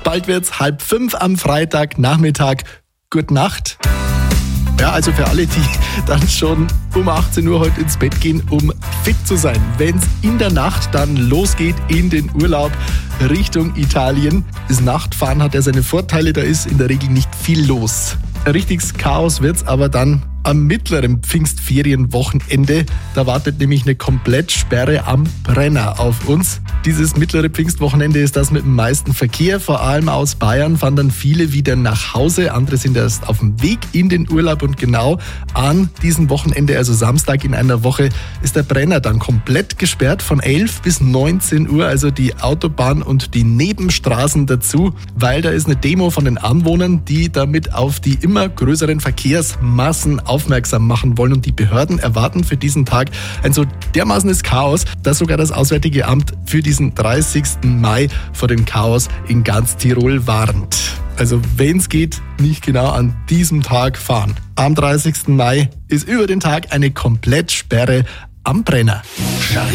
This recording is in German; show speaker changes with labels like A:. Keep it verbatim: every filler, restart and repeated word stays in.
A: Bald wird's halb fünf am Freitagnachmittag. Gute Nacht. Ja, also für alle, die dann schon um achtzehn Uhr heute ins Bett gehen, um fit zu sein. Wenn's in der Nacht dann losgeht in den Urlaub Richtung Italien. Das Nachtfahren hat ja seine Vorteile, da ist in der Regel nicht viel los. Ein richtiges Chaos wird's aber dann am mittleren Pfingstferienwochenende. Da wartet nämlich eine Komplettsperre am Brenner auf uns. Dieses mittlere Pfingstwochenende ist das mit dem meisten Verkehr. Vor allem aus Bayern fahren dann viele wieder nach Hause. Andere sind erst auf dem Weg in den Urlaub. Und genau an diesem Wochenende, also Samstag in einer Woche, ist der Brenner dann komplett gesperrt von elf bis neunzehn Uhr. Also die Autobahn und die Nebenstraßen dazu, weil da ist eine Demo von den Anwohnern, die damit auf die immer größeren Verkehrsmassen aufmerksam machen wollen. Und die Behörden erwarten für diesen Tag ein so dermaßenes Chaos, dass sogar das Auswärtige Amt für diesen dreißigsten Mai vor dem Chaos in ganz Tirol warnt. Also wenn es geht, nicht genau an diesem Tag fahren. Am dreißigsten Mai ist über den Tag eine Komplettsperre am Brenner.